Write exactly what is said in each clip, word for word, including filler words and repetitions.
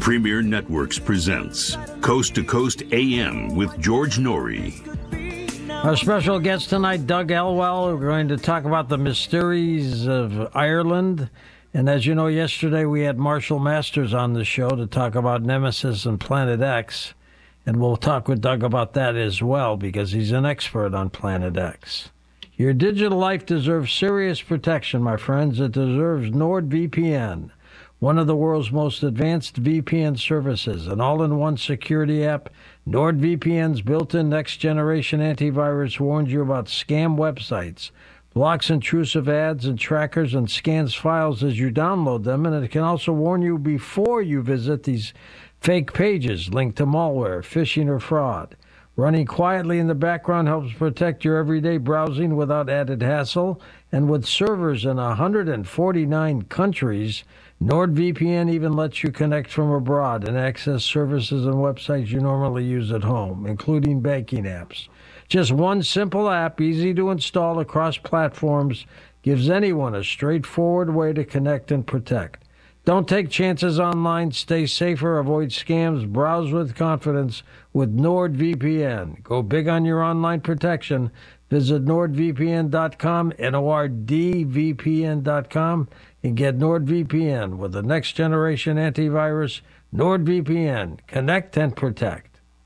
Premier Networks presents Coast to Coast A M with George Noory. Our special guest tonight, Doug Elwell. We're going to talk about the mysteries of Ireland. And as you know, yesterday we had Marshall Masters on the show to talk about Nemesis and Planet X. And we'll talk with Doug about that as well, because he's an expert on Planet X. Your digital life deserves serious protection, my friends. It deserves NordVPN, one of the world's most advanced V P N services, an all-in-one security app. NordVPN's built-in next-generation antivirus warns you about scam websites, blocks intrusive ads and trackers, and scans files as you download them, and it can also warn you before you visit these fake pages linked to malware, phishing, or fraud. Running quietly in the background helps protect your everyday browsing without added hassle, and with servers in one hundred forty-nine countries, NordVPN even lets you connect from abroad and access services and websites you normally use at home, including banking apps. Just one simple app, easy to install across platforms, gives anyone a straightforward way to connect and protect. Don't take chances online. Stay safer. Avoid scams. Browse with confidence with NordVPN. Go big on your online protection. Visit nord v p n dot com, N O R D V P N dot com, and get NordVPN with the next generation antivirus. NordVPN. Connect and protect.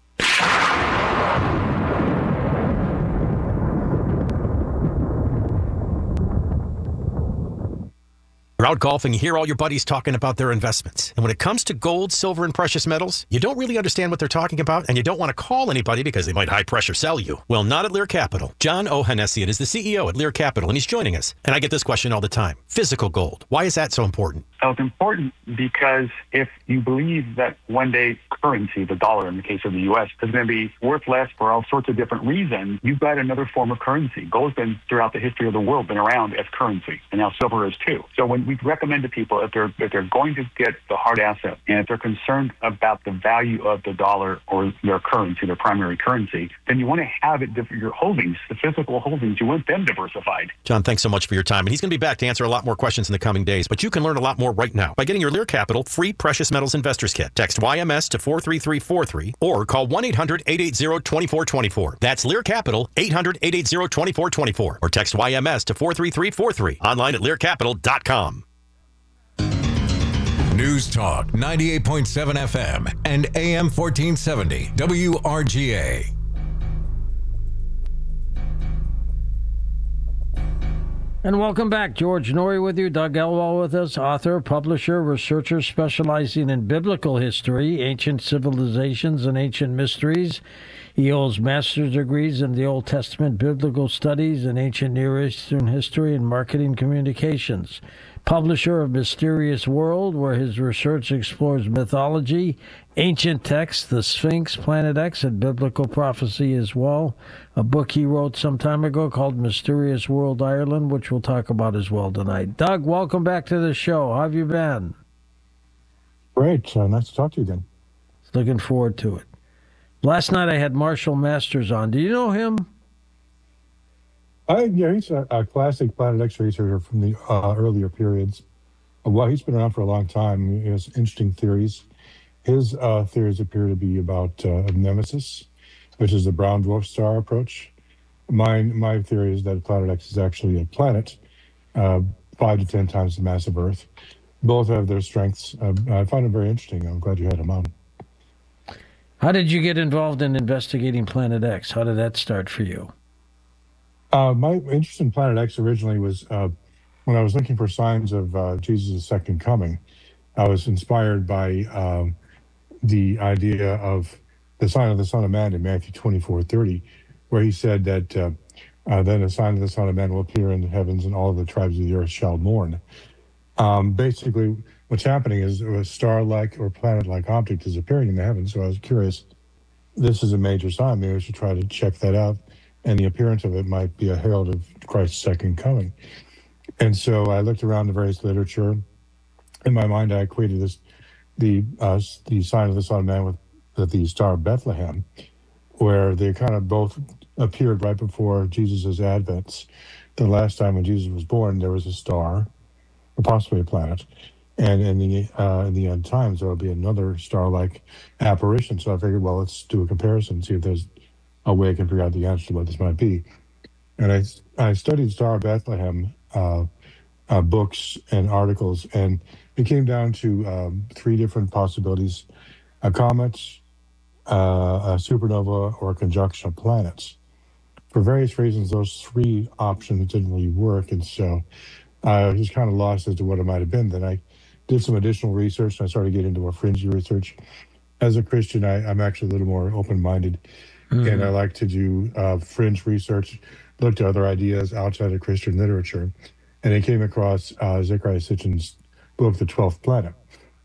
You're out golfing, you hear all your buddies talking about their investments. And when it comes to gold, silver, and precious metals, you don't really understand what they're talking about, and you don't want to call anybody because they might high-pressure sell you. Well, not at Lear Capital. John Ohanessian is the C E O at Lear Capital, and he's joining us. And I get this question all the time. Physical gold. Why is that so important? So it's important because if you believe that one day currency, the dollar in the case of the U S, is going to be worth less for all sorts of different reasons, you've got another form of currency. Gold's been, throughout the history of the world, been around as currency, and now silver is too. So when we recommend to people, if they're if they're going to get the hard asset, and if they're concerned about the value of the dollar or their currency, their primary currency, then you want to have it, your holdings, the physical holdings, you want them diversified. John, thanks so much for your time. And he's going to be back to answer a lot more questions in the coming days. But you can learn a lot more right now by getting your Lear Capital free Precious Metals Investors Kit. Text Y M S to four three three four three or call one eight hundred eight eight zero two four two four. That's Lear Capital, eight hundred eight eight zero two four two four. Or text Y M S to four three three four three. Online at lear capital dot com. News Talk ninety-eight point seven F M and A M fourteen seventy W R G A. And welcome back. George Noory with you. Doug Elwell with us, author, publisher, researcher specializing in biblical history, ancient civilizations, and ancient mysteries. He holds master's degrees in the Old Testament, biblical studies, and ancient Near Eastern history and marketing communications. Publisher of Mysterious World, where his research explores mythology, ancient texts, the Sphinx, Planet X, and biblical prophecy as well. A book he wrote some time ago called Mysterious World Ireland, which we'll talk about as well tonight. Doug, welcome back to the show. How have you been? Great. Uh, nice to talk to you again. Looking forward to it. Last night I had Marshall Masters on. Do you know him? I, yeah, he's a, a classic Planet X researcher from the uh, earlier periods. Well, he's been around for a long time. He has interesting theories. His uh, theories appear to be about uh, Nemesis, which is the brown dwarf star approach. My my theory is that Planet X is actually a planet, uh, five to ten times the mass of Earth. Both have their strengths. Uh, I find him very interesting. I'm glad you had him on. How did you get involved in investigating Planet X? How did that start for you? Uh, my interest in Planet X originally was uh, when I was looking for signs of uh, Jesus' second coming. I was inspired by um, the idea of the sign of the Son of Man in Matthew twenty-four thirty, where he said that uh, uh, then a sign of the Son of Man will appear in the heavens, and all of the tribes of the earth shall mourn. Um, basically, what's happening is a star-like or planet-like object is appearing in the heavens. So I was curious, this is a major sign. Maybe I should try to check that out. And the appearance of it might be a herald of Christ's second coming. And so I looked around the various literature. In my mind, I equated this, the uh, the sign of the Son of Man with the, the Star of Bethlehem, where they kind of both appeared right before Jesus' advent. The last time when Jesus was born, there was a star, or possibly a planet, And in the uh, in the end times, there will be another star-like apparition. So I figured, well, let's do a comparison, see if there's a way I can figure out the answer to what this might be. And I I studied Star of Bethlehem uh, uh, books and articles, and it came down to um, three different possibilities: a comet, uh, a supernova, or a conjunction of planets. For various reasons, those three options didn't really work, and so I was just kind of lost as to what it might have been. Then I did some additional research, and I started getting into more fringy research. As a Christian, I, I'm actually a little more open-minded, mm-hmm. and I like to do uh, fringe research, look to other ideas outside of Christian literature. And I came across uh, Zecharia Sitchin's book, The Twelfth Planet.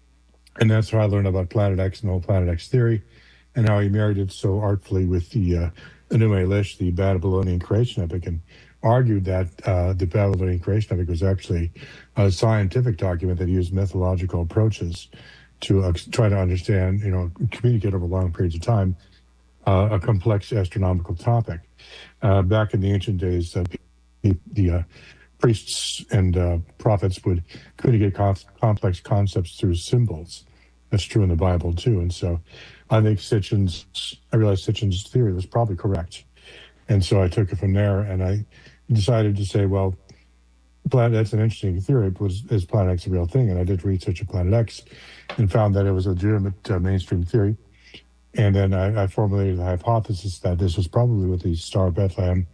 And that's how I learned about Planet X and the whole Planet X theory, and how he married it so artfully with the uh, Enuma Elish, the Babylonian creation epic, and argued that uh, the Babylonian creation epic was actually a scientific document that used methodological approaches to uh, try to understand, you know, communicate over long periods of time uh, a complex astronomical topic. Uh, back in the ancient days, uh, the, the uh, priests and uh, prophets would communicate com- complex concepts through symbols. That's true in the Bible too. And so I think Sitchin's, I realized Sitchin's theory was probably correct. And so I took it from there, and I decided to say, well, Planet, that's an interesting theory, but was, is Planet X a real thing? And I did research of Planet X and found that it was a legitimate uh, mainstream theory. And then I, I formulated the hypothesis that this was probably what the Star of Bethlehem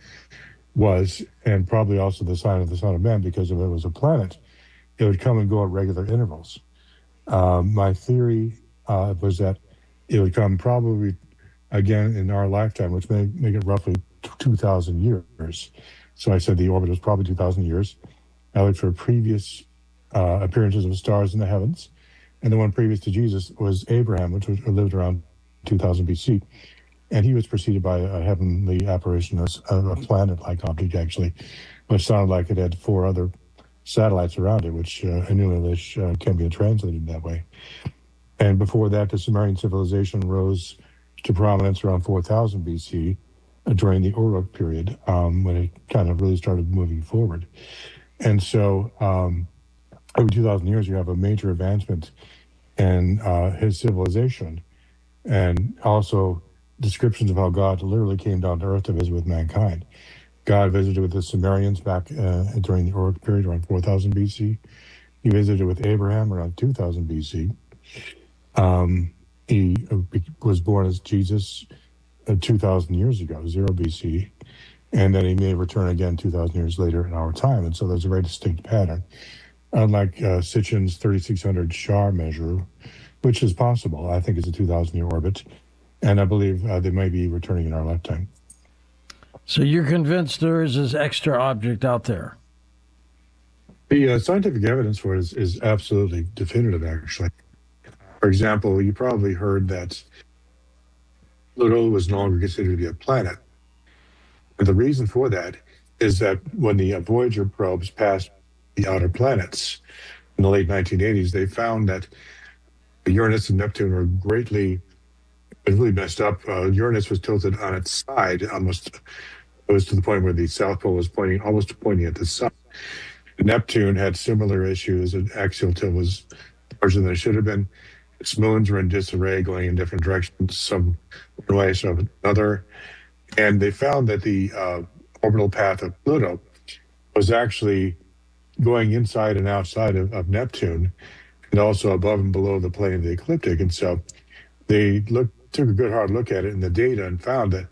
was, and probably also the sign of the Son of Man, because if it was a planet, it would come and go at regular intervals. Um, my theory uh, was that it would come probably again in our lifetime, which may make it roughly two thousand years. So I said the orbit was probably two thousand years. I looked for previous uh, appearances of stars in the heavens, and the one previous to Jesus was Abraham, which was, lived around two thousand B C, and he was preceded by a heavenly apparition, a, a planet-like object actually, which sounded like it had four other satellites around it, which uh, in English uh, can be translated that way. And before that, the Sumerian civilization rose to prominence around four thousand B C uh, during the Uruk period, um, when it kind of really started moving forward. And so um, over two thousand years, you have a major advancement in uh, his civilization, and also descriptions of how God literally came down to earth to visit with mankind. God visited with the Sumerians back uh, during the Uruk period around four thousand B C. He visited with Abraham around two thousand B C. Um, he was born as Jesus uh, two thousand years ago, zero B C. And then he may return again two thousand years later in our time. And so there's a very distinct pattern. Unlike uh, Sitchin's thirty-six hundred Shar measure, which is possible, I think it's a two thousand year orbit. And I believe uh, they may be returning in our lifetime. So you're convinced there is this extra object out there? The uh, scientific evidence for it is, is absolutely definitive, actually. For example, you probably heard that Pluto was no longer considered to be a planet. And the reason for that is that when the uh, Voyager probes passed the outer planets in the late nineteen eighties, they found that Uranus and Neptune were greatly, really messed up. Uh, Uranus was tilted on its side, almost, it was to the point where the South Pole was pointing, almost pointing at the sun. Neptune had similar issues. An axial tilt was larger than it should have been. Its moons were in disarray, going in different directions, some one way, some another. And they found that the uh, orbital path of Pluto was actually going inside and outside of, of Neptune, and also above and below the plane of the ecliptic. And so they looked, took a good hard look at it in the data and found that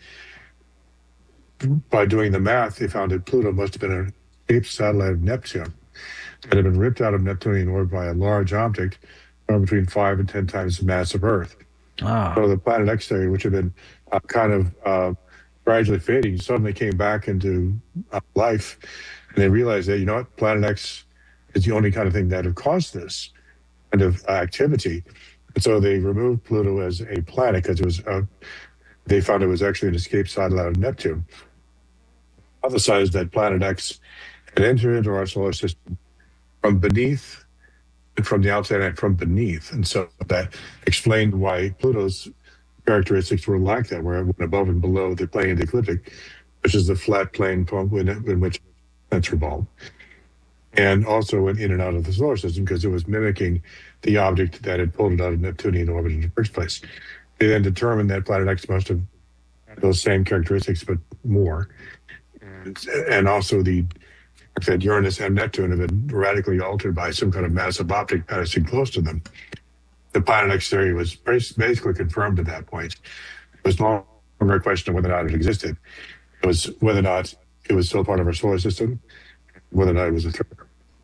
by doing the math, they found that Pluto must have been an escaped satellite of Neptune that had been ripped out of Neptunian orbit by a large object between five and ten times the mass of Earth. Ah. So the Planet X theory, which had been uh, kind of uh, gradually fading, suddenly came back into uh, life, and they realized that, you know what, Planet X is the only kind of thing that have caused this kind of uh, activity. And so they removed Pluto as a planet because it was, uh, they found it was actually an escaped satellite of Neptune. Other side is that Planet X had entered into our solar system from beneath, from the outside and from beneath. And so that explained why Pluto's characteristics were like that, where it went above and below the plane of the ecliptic, which is the flat plane in, in which planets revolve. and also went in and out of the solar system because it was mimicking the object that had pulled it out of Neptunian orbit in the first place. They then determined that Planet X must have those same characteristics, but more. And, and also the fact that Uranus and Neptune have been radically altered by some kind of massive object passing close to them. The Planet X theory was basically confirmed at that point. It was no longer a question of whether or not it existed. It was whether or not it was still part of our solar system, whether or not it was a threat.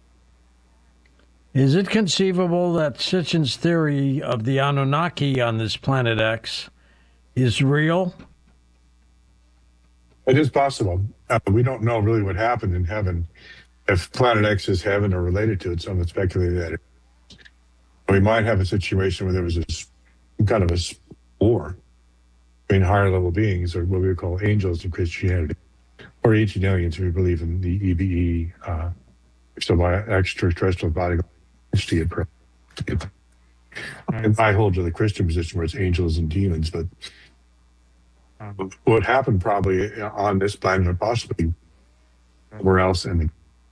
Is it conceivable that Sitchin's theory of the Anunnaki on this Planet X is real? It is possible. Uh, we don't know really what happened in heaven. If Planet X is heaven or related to it, some have speculated that it is. We might have a situation where there was a kind of a war between higher level beings, or what we would call angels in Christianity, or ancient aliens who believe in the E B E, uh, extraterrestrial body entity. I hold to the Christian position where it's angels and demons, but what happened probably on this planet, or possibly somewhere else, and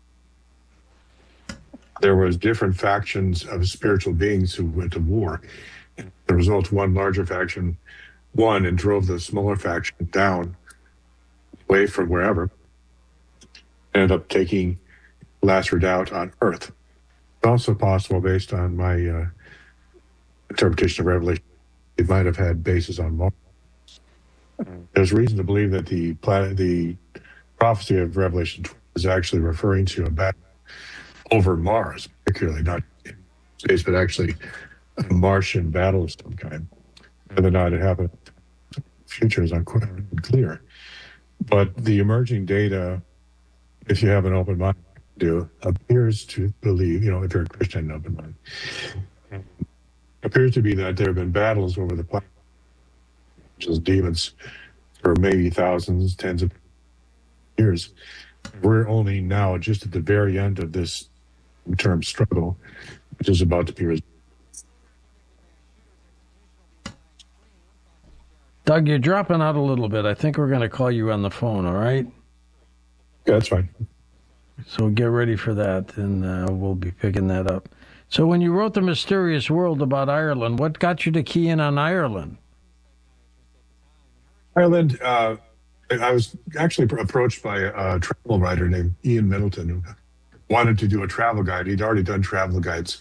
there was different factions of spiritual beings who went to war. The result, one larger faction won and drove the smaller faction down, away from wherever, ended up taking last redoubt on Earth. It's also possible, based on my uh, interpretation of Revelation, it might have had bases on Mars. There's reason to believe that the planet, the prophecy of Revelation is actually referring to a battle over Mars, particularly not in space, but actually a Martian battle of some kind. Whether or not it happened in the future is unclear. But the emerging data, if you have an open mind, do appears to believe, you know, if you're a Christian open mind, appears to be that there have been battles over the planet, just demons, for maybe thousands, tens of years. We're only now just at the very end of this term struggle, which is about to be resolved. Doug, you're dropping out a little bit. I think we're going to call you on the phone, all right? Yeah, that's fine. So get ready for that, and uh, we'll be picking that up. So when you wrote The Mysterious World about Ireland, what got you to key in on Ireland? Ireland, uh, I was actually approached by a travel writer named Ian Middleton, who wanted to do a travel guide. He'd already done travel guides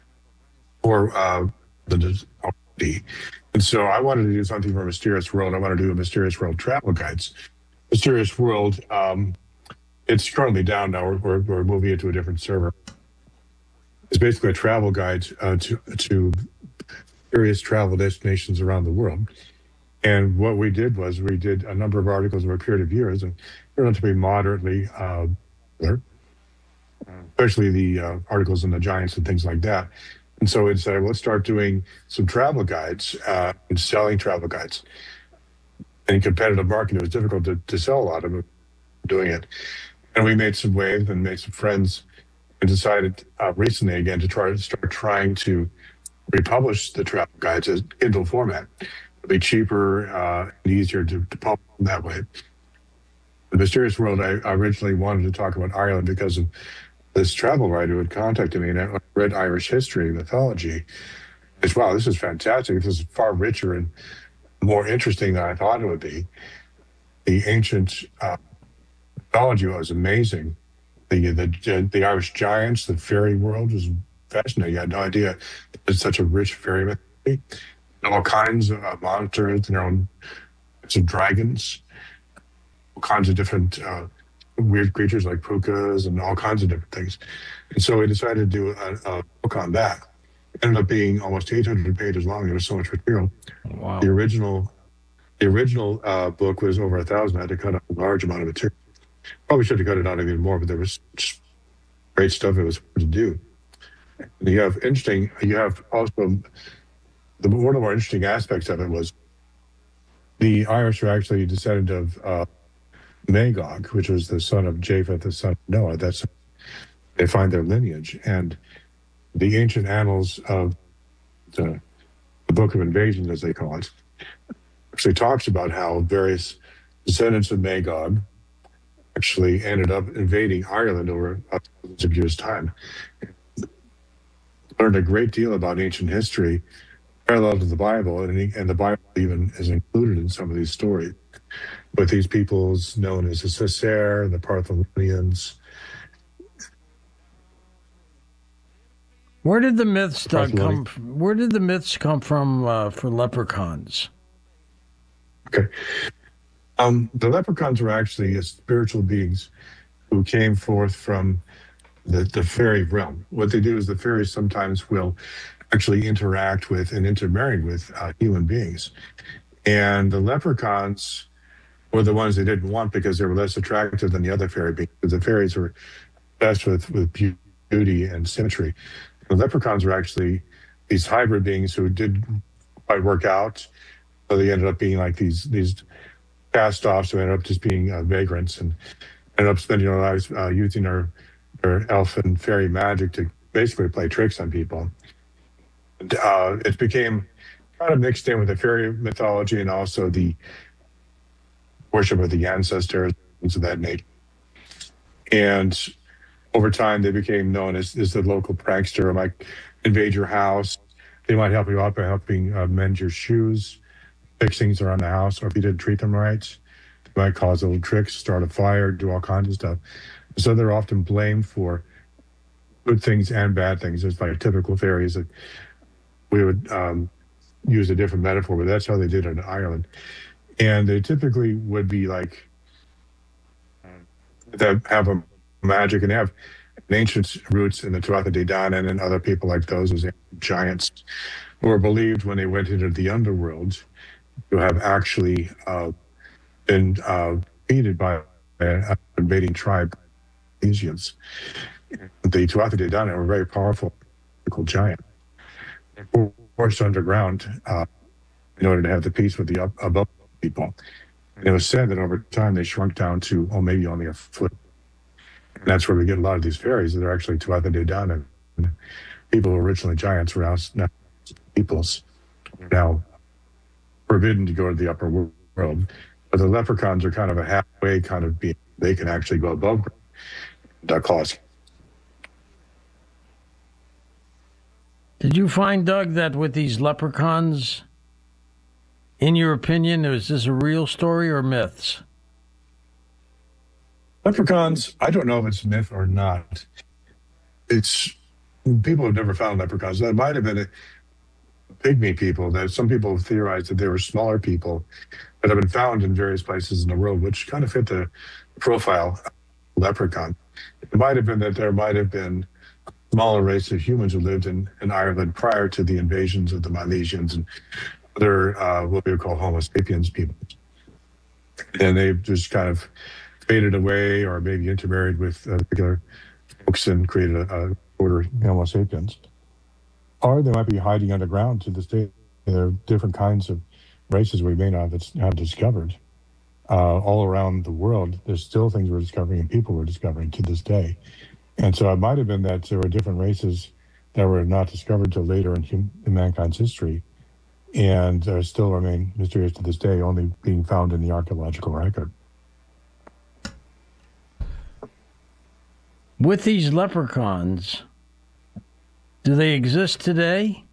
for uh, the and so I wanted to do something for Mysterious World. I wanted to do a Mysterious World travel guides. Mysterious World, um, it's currently down now. We're, we're, we're moving it to a different server. It's basically a travel guide uh, to to various travel destinations around the world. And what we did was we did a number of articles over a period of years, and turned out to be moderately uh, popular, especially the uh, articles on the giants and things like that. And so we decided, let's start doing some travel guides uh, and selling travel guides. In competitive market, it was difficult to, to sell a lot of them doing it. And we made some waves and made some friends, and decided uh, recently again to try to start trying to republish the travel guides as Kindle format. It'll be cheaper uh, and easier to, to publish that way. The Mysterious World, I, I originally wanted to talk about Ireland because of this travel writer who had contacted me, and I read Irish history, mythology. I said, wow, this is fantastic. This is far richer and more interesting than I thought it would be. The ancient uh, mythology was amazing. The, the the Irish giants, the fairy world was fascinating. I had no idea there's such a rich fairy mythology. All kinds of uh, monsters and their own types of dragons, all kinds of different uh, weird creatures like pukas and all kinds of different things. And so we decided to do a, a book on that. It ended up being almost eight hundred pages long. There was so much material. Wow. The original, the original uh, book was over a thousand. I had to cut out a large amount of material. Probably should have cut it out even more, but there was just great stuff it was hard to do. And you have interesting, you have also, the one of the more interesting aspects of it was the Irish are actually a descendant of uh, Magog, which was the son of Japheth, the son of Noah. That's they find their lineage. And the ancient annals of the, the Book of Invasions, as they call it, actually talks about how various descendants of Magog actually ended up invading Ireland over thousands of years' time. Learned a great deal about ancient history parallel to the Bible, and, and the Bible even is included in some of these stories with these peoples known as the Cessair and the Partholonians. Where did the myths Doug, come from? Where did the myths come from uh, for leprechauns? Okay. Um, the leprechauns were actually spiritual beings who came forth from the, the fairy realm. What they do is the fairies sometimes will actually interact with and intermarry with uh, human beings. And the leprechauns were the ones they didn't want because they were less attractive than the other fairy beings. The fairies were best with, with beauty and symmetry. The leprechauns were actually these hybrid beings who didn't quite work out. So they ended up being like these these cast-offs who ended up just being uh, vagrants and ended up spending their lives uh, using their, their elf and fairy magic to basically play tricks on people. And, uh, it became kind of mixed in with the fairy mythology and also the worship of the ancestors, things of that nature. And over time, they became known as, as the local prankster. They might invade your house. They might help you out by helping uh, mend your shoes, fix things around the house, or if you didn't treat them right, they might cause little tricks, start a fire, do all kinds of stuff. So they're often blamed for good things and bad things. It's like typical fairies that we would um, use a different metaphor, but that's how they did it in Ireland. And they typically would be like, that have a magic and have ancient roots in the Tuatha Dé Danann and other people like those as giants who were believed when they went into the underworld to have actually uh, been uh, defeated by an invading tribe, Asians. The Tuatha Dé Danann were very powerful giant, forced underground uh, in order to have the peace with the up, above people. And it was said that over time they shrunk down to, oh, maybe only a foot. And that's where we get a lot of these fairies that are actually Tuatha Dé Danann. People who were originally giants were now peoples, now forbidden to go to the upper world. But the leprechauns are kind of a halfway kind of being. They can actually go above the cause. Did you find, Doug, that with these leprechauns, in your opinion, is this a real story or myths? Leprechauns, I don't know if it's myth or not. It's people have never found leprechauns. That might have been a pygmy people. That some people have theorized that they were smaller people that have been found in various places in the world, which kind of fit the profile of leprechaun. It might have been that there might have been a smaller race of humans who lived in, in Ireland prior to the invasions of the Milesians and other uh, what we would call Homo sapiens people. And they've just kind of faded away or maybe intermarried with uh, particular folks and created a, a order Homo sapiens. Or they might be hiding underground to this day. There are different kinds of races we may not have discovered. Uh, all around the world, there's still things we're discovering and people we're discovering to this day. And so it might have been that there were different races that were not discovered till later in, hum- in mankind's history and uh, still remain mysterious to this day, only being found in the archaeological record. With these leprechauns, do they exist today?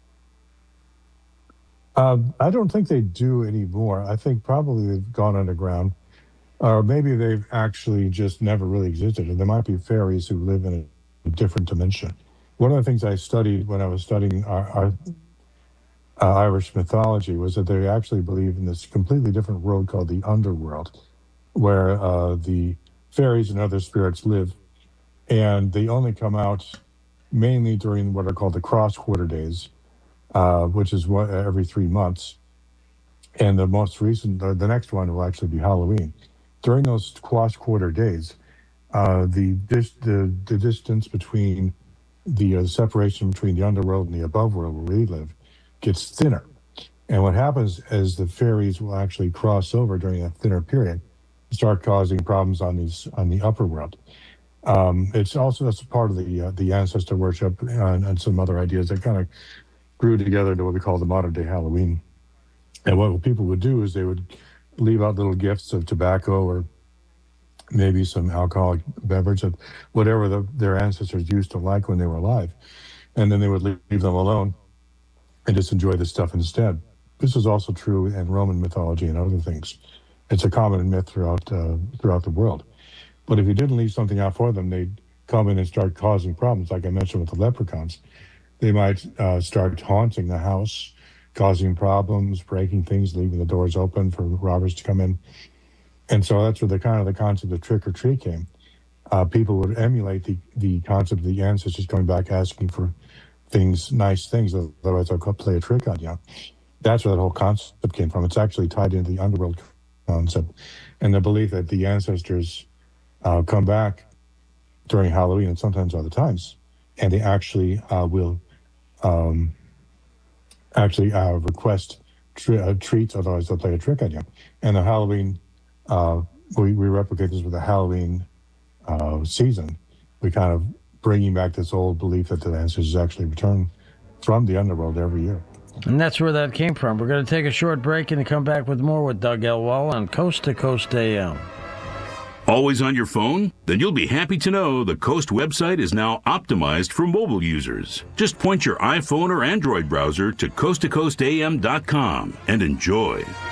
Uh, I don't think they do anymore. I think probably they've gone underground, or maybe they've actually just never really existed. And there might be fairies who live in a different dimension. One of the things I studied when I was studying our, our uh, Irish mythology was that they actually believe in this completely different world called the underworld, where uh, the fairies and other spirits live. And they only come out mainly during what are called the cross-quarter days, uh, which is what, every three months. And the most recent, the, the next one will actually be Halloween. During those cross-quarter days, uh, the, dis, the the distance between the uh, separation between the underworld and the above world where we live gets thinner. And what happens is the fairies will actually cross over during that thinner period, start causing problems on these on the upper world. Um, it's also that's part of the uh, the ancestor worship and, and some other ideas that kind of grew together to what we call the modern day Halloween. And what people would do is they would leave out little gifts of tobacco or maybe some alcoholic beverage, whatever the, their ancestors used to like when they were alive. And then they would leave them alone and just enjoy this stuff instead. This is also true in Roman mythology and other things. It's a common myth throughout uh, throughout the world. But if you didn't leave something out for them, they'd come in and start causing problems, like I mentioned with the leprechauns. They might uh, start haunting the house, causing problems, breaking things, leaving the doors open for robbers to come in. And so that's where the kind of the concept of trick or treat came. Uh, people would emulate the, the concept of the ancestors coming back asking for things, nice things, otherwise they'll play a trick on you. That's where that whole concept came from. It's actually tied into the underworld concept and the belief that the ancestors uh, come back during Halloween and sometimes other times, and they actually uh, will um, actually uh, request tre- uh, treats, otherwise they'll play a trick on you. And the Halloween, uh, we, we replicate this with the Halloween uh, season. We kind of bringing back this old belief that the ancestors actually return from the underworld every year. And that's where that came from. We're going to take a short break and come back with more with Doug Elwell on Coast to Coast A M. Always on your phone? Then you'll be happy to know the Coast website is now optimized for mobile users. Just point your iPhone or Android browser to coast to coast a m dot com and enjoy.